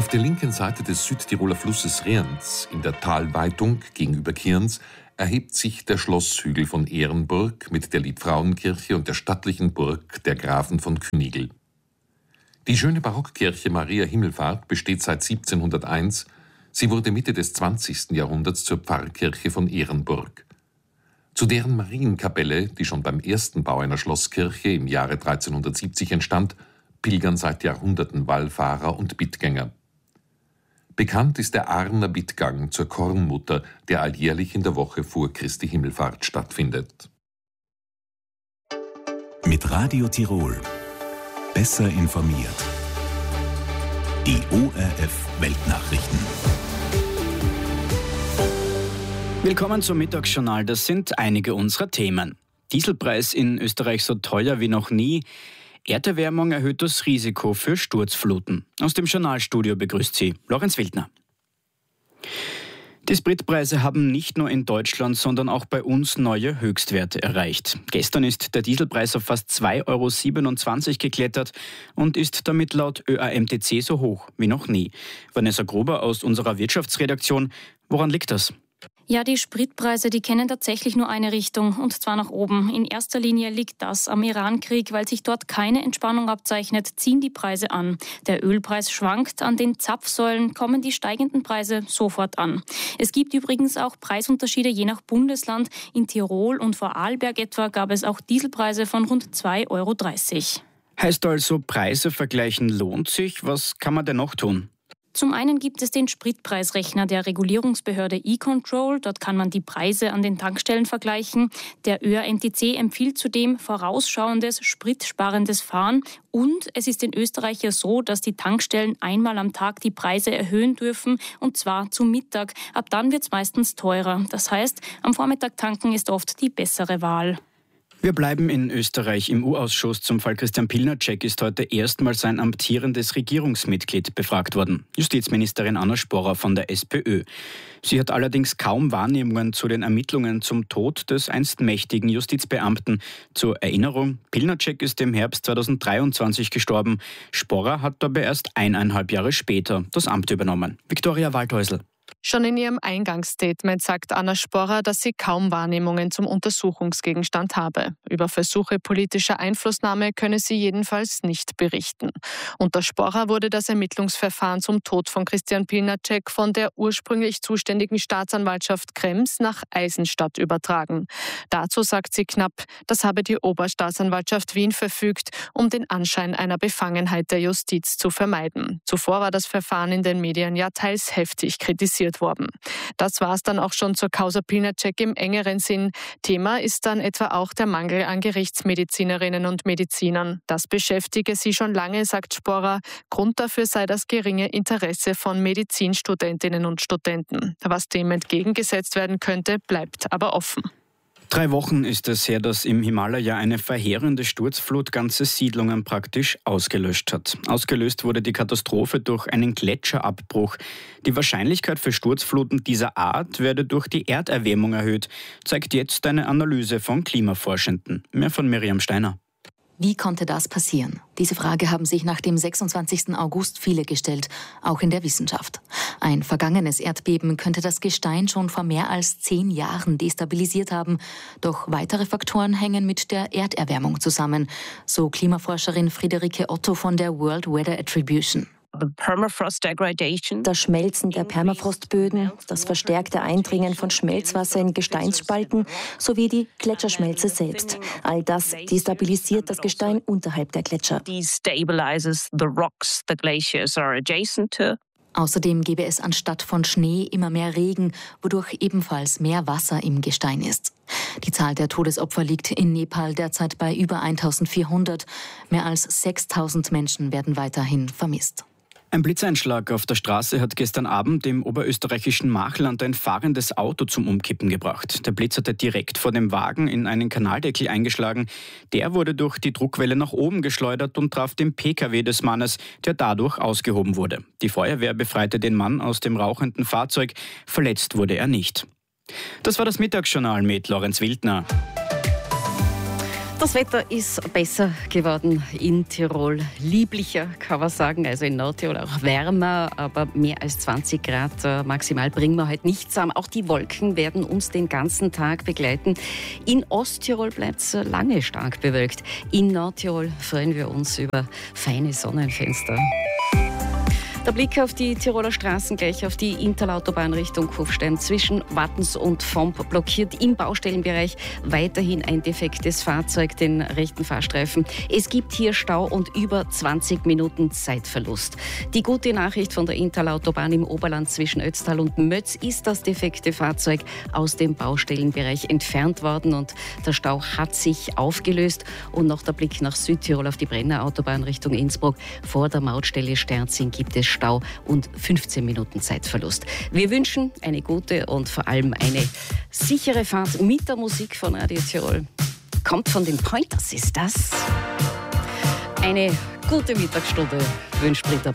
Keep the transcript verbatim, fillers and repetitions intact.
Auf der linken Seite des Südtiroler Flusses Rienz, in der Talweitung gegenüber Kirns, erhebt sich der Schlosshügel von Ehrenburg mit der Liebfrauenkirche und der stattlichen Burg der Grafen von Künigl. Die schöne Barockkirche Maria Himmelfahrt besteht seit siebzehnhunderteins. Sie wurde Mitte des zwanzigsten Jahrhunderts zur Pfarrkirche von Ehrenburg. Zu deren Marienkapelle, die schon beim ersten Bau einer Schlosskirche im Jahre dreizehnhundertsiebzig entstand, pilgern seit Jahrhunderten Wallfahrer und Bittgänger. Bekannt ist der Arner Bittgang zur Kornmutter, der alljährlich in der Woche vor Christi Himmelfahrt stattfindet. Mit Radio Tirol. Besser informiert. Die O R F Weltnachrichten. Willkommen zum Mittagsjournal. Das sind einige unserer Themen. Dieselpreis in Österreich so teuer wie noch nie. Erderwärmung erhöht das Risiko für Sturzfluten. Aus dem Journalstudio begrüßt Sie Lorenz Wildner. Die Spritpreise haben nicht nur in Deutschland, sondern auch bei uns neue Höchstwerte erreicht. Gestern ist der Dieselpreis auf fast zwei Euro siebenundzwanzig geklettert und ist damit laut Ö A M T C so hoch wie noch nie. Vanessa Gruber aus unserer Wirtschaftsredaktion. Woran liegt das? Ja, die Spritpreise, die kennen tatsächlich nur eine Richtung, und zwar nach oben. In erster Linie liegt das am Irankrieg. Weil sich dort keine Entspannung abzeichnet, ziehen die Preise an. Der Ölpreis schwankt, an den Zapfsäulen kommen die steigenden Preise sofort an. Es gibt übrigens auch Preisunterschiede je nach Bundesland. In Tirol und Vorarlberg etwa gab es auch Dieselpreise von rund zwei Euro dreißig. Heißt also, Preise vergleichen lohnt sich. Was kann man denn noch tun? Zum einen gibt es den Spritpreisrechner der Regulierungsbehörde E-Control. Dort kann man die Preise an den Tankstellen vergleichen. Der Ö A M T C empfiehlt zudem vorausschauendes, spritsparendes Fahren. Und es ist in Österreich ja so, dass die Tankstellen einmal am Tag die Preise erhöhen dürfen, und zwar zum Mittag. Ab dann wird es meistens teurer. Das heißt, am Vormittag tanken ist oft die bessere Wahl. Wir bleiben in Österreich. Im U-Ausschuss zum Fall Christian Pilnacek ist heute erstmals ein amtierendes Regierungsmitglied befragt worden. Justizministerin Anna Sporrer von der SPÖ. Sie hat allerdings kaum Wahrnehmungen zu den Ermittlungen zum Tod des einst mächtigen Justizbeamten. Zur Erinnerung, Pilnacek ist im Herbst zweitausenddreiundzwanzig gestorben. Sporrer hat dabei erst eineinhalb Jahre später das Amt übernommen. Viktoria Waldhäusl. Schon in ihrem Eingangsstatement sagt Anna Sporrer, dass sie kaum Wahrnehmungen zum Untersuchungsgegenstand habe. Über Versuche politischer Einflussnahme könne sie jedenfalls nicht berichten. Unter Sporrer wurde das Ermittlungsverfahren zum Tod von Christian Pilnacek von der ursprünglich zuständigen Staatsanwaltschaft Krems nach Eisenstadt übertragen. Dazu sagt sie knapp, das habe die Oberstaatsanwaltschaft Wien verfügt, um den Anschein einer Befangenheit der Justiz zu vermeiden. Zuvor war das Verfahren in den Medien ja teils heftig kritisiert worden. Das war es dann auch schon zur Causa Pilnacek im engeren Sinn. Thema ist dann etwa auch der Mangel an Gerichtsmedizinerinnen und Medizinern. Das beschäftige sie schon lange, sagt Sporrer. Grund dafür sei das geringe Interesse von Medizinstudentinnen und Studenten. Was dem entgegengesetzt werden könnte, bleibt aber offen. Drei Wochen ist es her, dass im Himalaya eine verheerende Sturzflut ganze Siedlungen praktisch ausgelöscht hat. Ausgelöst wurde die Katastrophe durch einen Gletscherabbruch. Die Wahrscheinlichkeit für Sturzfluten dieser Art werde durch die Erderwärmung erhöht, zeigt jetzt eine Analyse von Klimaforschenden. Mehr von Miriam Steiner. Wie konnte das passieren? Diese Frage haben sich nach dem sechsundzwanzigsten August viele gestellt, auch in der Wissenschaft. Ein vergangenes Erdbeben könnte das Gestein schon vor mehr als zehn Jahren destabilisiert haben. Doch weitere Faktoren hängen mit der Erderwärmung zusammen, so Klimaforscherin Friederike Otto von der World Weather Attribution. Das Schmelzen der Permafrostböden, das verstärkte Eindringen von Schmelzwasser in Gesteinsspalten sowie die Gletscherschmelze selbst. All das destabilisiert das Gestein unterhalb der Gletscher. Außerdem gäbe es anstatt von Schnee immer mehr Regen, wodurch ebenfalls mehr Wasser im Gestein ist. Die Zahl der Todesopfer liegt in Nepal derzeit bei über eintausendvierhundert. Mehr als sechstausend Menschen werden weiterhin vermisst. Ein Blitzeinschlag auf der Straße hat gestern Abend im oberösterreichischen Machland ein fahrendes Auto zum Umkippen gebracht. Der Blitz hatte direkt vor dem Wagen in einen Kanaldeckel eingeschlagen. Der wurde durch die Druckwelle nach oben geschleudert und traf den P K W des Mannes, der dadurch ausgehoben wurde. Die Feuerwehr befreite den Mann aus dem rauchenden Fahrzeug. Verletzt wurde er nicht. Das war das Mittagsjournal mit Lorenz Wildner. Das Wetter ist besser geworden in Tirol, lieblicher kann man sagen, also in Nordtirol auch wärmer, aber mehr als zwanzig Grad äh, maximal bringen wir heute nicht zusammen. Auch die Wolken werden uns den ganzen Tag begleiten. In Osttirol bleibt es lange stark bewölkt. In Nordtirol freuen wir uns über feine Sonnenfenster. Der Blick auf die Tiroler Straßen, gleich auf die Interlautobahn Richtung Kufstein zwischen Wattens und Vomp blockiert im Baustellenbereich weiterhin ein defektes Fahrzeug, den rechten Fahrstreifen. Es gibt hier Stau und über zwanzig Minuten Zeitverlust. Die gute Nachricht von der Interlautobahn im Oberland zwischen Ötztal und Mötz ist das defekte Fahrzeug aus dem Baustellenbereich entfernt worden und der Stau hat sich aufgelöst. Und noch der Blick nach Südtirol auf die Brenner Autobahn Richtung Innsbruck. Vor der Mautstelle Sterzing gibt es Stau und fünfzehn Minuten Zeitverlust. Wir wünschen eine gute und vor allem eine sichere Fahrt mit der Musik von Radio Tirol. Kommt von den Pointers, ist das? Eine gute Mittagsstunde wünscht Britta